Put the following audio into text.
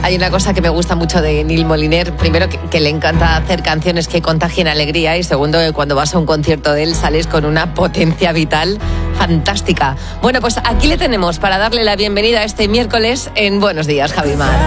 Hay una cosa que me gusta mucho de Neil Moliner. Primero, que le encanta hacer canciones que contagien alegría. Y segundo, que cuando vas a un concierto de él sales con una potencia vital fantástica. Bueno, pues aquí le tenemos para darle la bienvenida este miércoles en Buenos Días, Javi Mar.